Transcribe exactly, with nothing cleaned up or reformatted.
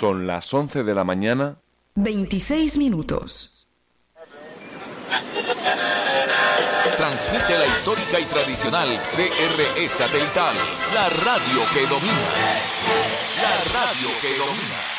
Son las once de la mañana. veintiséis minutos. Transmite la histórica y tradicional C R E satelital, la radio que domina. La radio que domina.